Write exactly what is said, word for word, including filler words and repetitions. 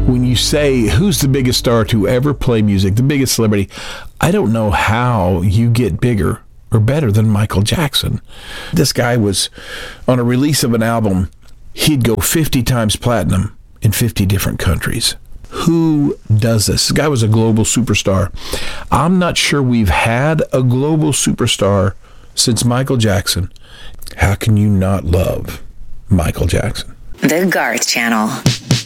when you say, who's the biggest star to ever play music, the biggest celebrity, I don't know how you get bigger or better than Michael Jackson. This guy was, on a release of an album, he'd go fifty times platinum in fifty different countries. Who does this? This guy was a global superstar. I'm not sure we've had a global superstar since Michael Jackson. How can you not love Michael Jackson? The Garth Channel.